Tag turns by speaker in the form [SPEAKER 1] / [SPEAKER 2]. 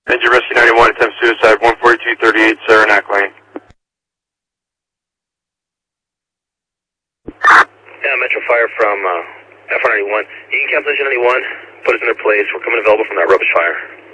[SPEAKER 1] Engine Rescue 91, attempt suicide, 14238 Saranac Lane.
[SPEAKER 2] Yeah, Metro Fire from FR91. You can cancel engine 91, put us in their place. We're coming available from that rubbish fire.